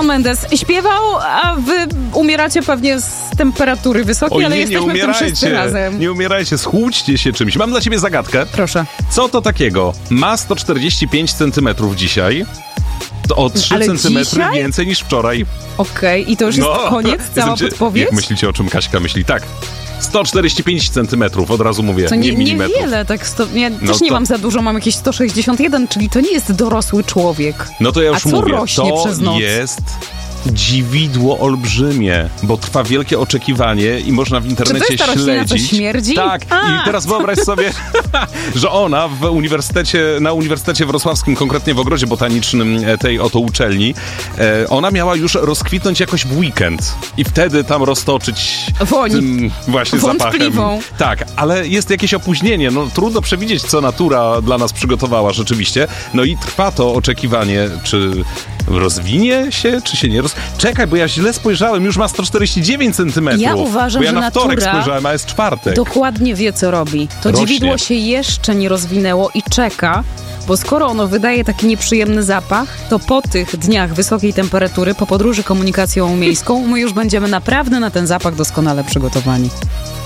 Shawn Mendes śpiewał, a wy umieracie pewnie z temperatury wysokiej, ale jesteśmy w tym wszyscy razem. Nie umierajcie, schłódźcie się czymś. Mam dla ciebie zagadkę. Proszę. Co to takiego? Ma 145 centymetrów dzisiaj. To o 3 centymetry więcej niż wczoraj. Okej, i to już jest koniec? Cała podpowiedź? Jak myślicie, o czym Kaśka myśli? Tak. 145 centymetrów, od razu mówię, to nie milimetrów. Niewiele, tak. Ja też nie mam za dużo, mam jakieś 161, czyli to nie jest dorosły człowiek. No to ja już mówię, rośnie przez noc? Jest dziwidło olbrzymie, bo trwa wielkie oczekiwanie i można w internecie śledzić. Czy to jest ta roślina, co śmierdzi? Tak, i teraz wyobraź sobie, że ona na Uniwersytecie Wrocławskim, konkretnie w Ogrodzie Botanicznym tej oto uczelni, ona miała już rozkwitnąć jakoś w weekend i wtedy tam roztoczyć tym właśnie zapachem. Tak, ale jest jakieś opóźnienie, no trudno przewidzieć, co natura dla nas przygotowała rzeczywiście, no i trwa to oczekiwanie, czy rozwinie się, czy się nie Czekaj, bo ja źle spojrzałem, już ma 149 centymetrów. Ja uważam, że na wtorek natura spojrzałem, a jest czwartek. Dokładnie wie, co robi. To dziwidło się jeszcze nie rozwinęło i czeka, bo skoro ono wydaje taki nieprzyjemny zapach, to po tych dniach wysokiej temperatury, po podróży komunikacją miejską, my już będziemy naprawdę na ten zapach doskonale przygotowani.